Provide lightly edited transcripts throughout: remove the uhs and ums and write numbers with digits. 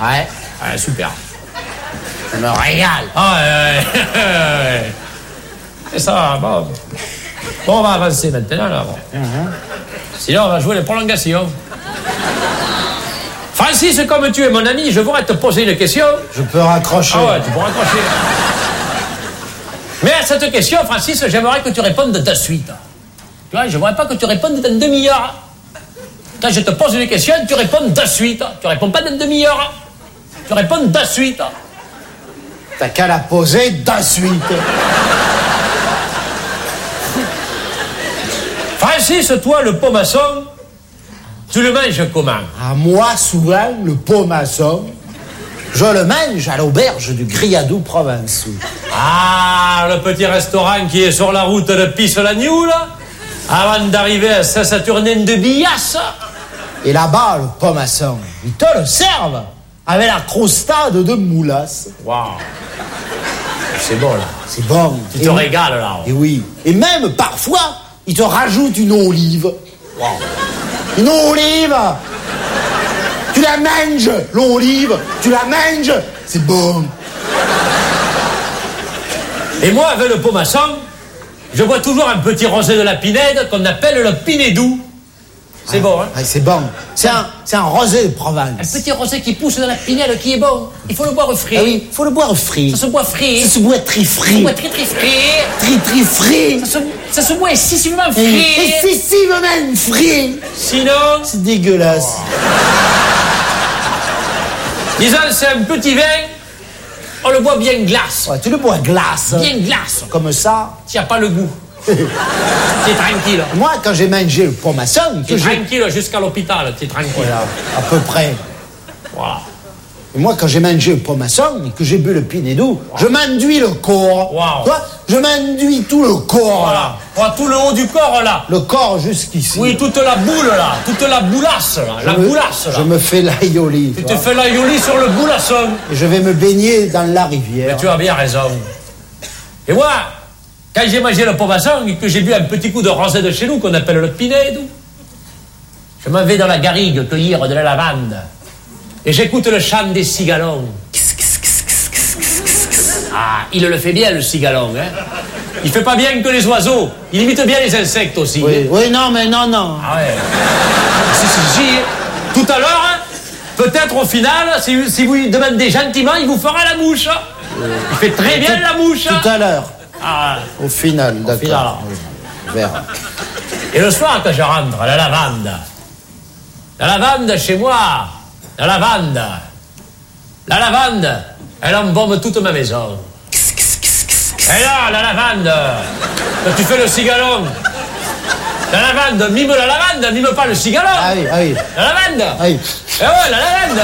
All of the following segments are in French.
Ouais. Ouais, super. Je me régale. Ah, ouais. Et ça, bon. Bon, on va avancer maintenant, là. Bon. Sinon, on va jouer les prolongations. Francis, comme tu es mon ami, je voudrais te poser une question. Je peux raccrocher. Ah ouais, tu peux raccrocher. Mais à cette question, Francis, j'aimerais que tu répondes de suite. Tu vois, je ne voudrais pas que tu répondes dans une demi-heure. Quand je te pose une question, tu réponds de suite. Tu réponds pas dans une demi-heure. Tu réponds de suite. T'as qu'à la poser de suite. Francis, toi, le pomasson, tu le manges comment? À moi, souvent, le pomasson, je le mange à l'auberge du Griadou Provençaux. Ah, le petit restaurant qui est sur la route de Pisse-la-New, là, avant d'arriver à Saint-Saturnin de Billasse. Et là-bas, le pomasson, ils te le servent avec la crostade de moulasse. Waouh. C'est bon, là. C'est bon. Tu te régales, là. Et oui. Et même, parfois, ils te rajoutent une olive. Wow. Une olive. Tu la manges, l'olive. Tu la manges. C'est bon. Et moi, avec le pomasson, je bois toujours un petit rosé de la Pinède qu'on appelle le Pinédou. C'est bon, hein? Ouais, c'est bon. C'est un rosé de Provence. Un petit rosé qui pousse dans la Pinède qui est bon. Il faut le boire frais. Ah oui, il faut le boire frais. Ça se boit frais. Ça se boit très frais. Ça se boit très très frais. Très très frais. Ça se boit excessivement frais. Excessivement frais. Sinon, C'est dégueulasse. disons, c'est un petit vin, on le boit bien glace. Ouais, tu le bois glace. Bien glace. Comme ça. Tu n'as pas le goût. T'es tranquille. Moi, quand j'ai mangé le pomasson, T'es tranquille jusqu'à l'hôpital, t'es tranquille. Voilà, à peu près. Voilà. Et moi, quand j'ai mangé le pomasson et que j'ai bu le Pinédou, je m'enduis le corps. Wow. Toi, je m'enduis tout le corps, Voilà. là. Voilà, tout le haut du corps, là. Le corps jusqu'ici. Oui, toute la boule, là. Toute la boulasse, là. La boulasse, là. Je me fais l'aïoli. Tu te fais la yoli sur le boulasson. Et je vais me baigner dans la rivière. Mais tu as bien raison. Et moi, quand j'ai mangé le pomasson et que j'ai bu un petit coup de rosé de chez nous qu'on appelle le Pinédou, je m'en vais dans la garrigue cueillir de la lavande. Et j'écoute le chant des cigalons. Ah, il le fait bien, le cigalon, hein. Il fait pas bien que les oiseaux. Il imite bien les insectes aussi. Oui, oui, non, mais non. Ah ouais. Si. Tout à l'heure, hein, peut-être au final, si vous lui demandez gentiment, il vous fera la mouche. Il fait très bien la mouche. Tout à l'heure. Ah, Au final, d'accord. final. On verra. et le soir, quand je rentre, la lavande. La lavande, chez moi. La lavande, elle embaume toute ma maison. Et là, la lavande, quand tu fais le cigalon, la lavande, mime la lavande, mime pas le cigalon. Ah oui. La lavande. Ah oui. Et ouais, la lavande.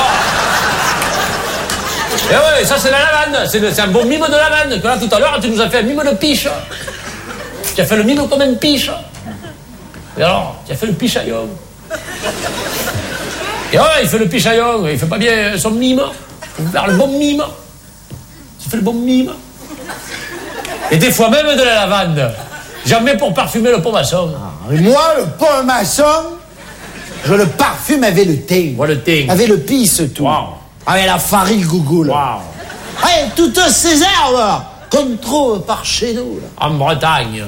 Et ouais, ça c'est la lavande. C'est un bon mime de lavande. Que là, tout à l'heure, tu nous as fait un mime de piche. Tu as fait le mime comme une piche. Et alors, tu as fait le pichaillon. Et ouais, il fait le pichaillon, il fait pas bien son mime. Il faut faire le bon mime. Tu fais le bon mime. Et des fois même de la lavande. Jamais pour parfumer le pomasson. Et moi, le pomasson, je le parfume avec le thé. Voilà le thé. Avec le pisse tout. Wow. Avec la farine gougoule. Waouh. Hey, toutes ces herbes qu'on trouve par chez nous. Là. En Bretagne.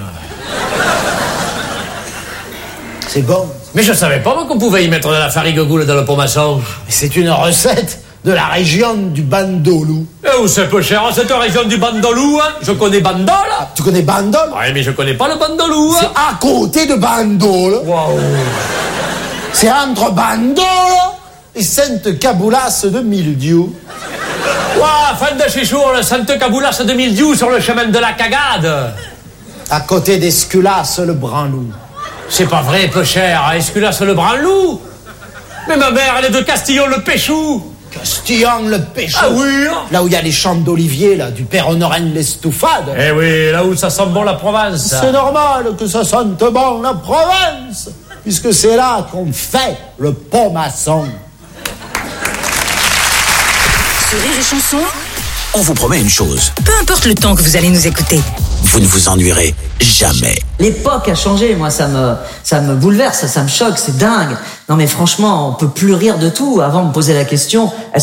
C'est bon. Mais je savais pas moi qu'on pouvait y mettre de la farine goule dans le pomasson. C'est une recette de la région du Bandolou. Et où c'est peu cher, cette région du Bandolou, hein? Je connais Bandol. Tu connais Bandol? Ouais, mais je connais pas le Bandolou. C'est à côté de Bandol. Waouh. C'est entre Bandol et Sainte-Caboulas de Mildiou. Waouh, fin de chichour, le Sainte-Caboulas de Mildiou sur le chemin de la Cagade. À côté d'Esculas, le Branlou. C'est pas vrai, peu cher, à Esculas le Branlou. Mais ma mère, elle est de Castillon-le-Péchou. Castillon-le-Péchou. Ah oui, hein? Là où il y a les champs d'olivier, là, du Père Honorin l'Estoufade. Eh oui, là où ça sent bon la Provence. C'est normal que ça sente bon la Provence, puisque c'est là qu'on fait le pomasson. Sur Rire et Chanson, On vous promet une chose, peu importe le temps que vous allez nous écouter. vous ne vous ennuierez jamais. L'époque a changé, moi ça me bouleverse, ça me choque, c'est dingue. Non mais franchement, on peut plus rire de tout. Avant, on me posait la question,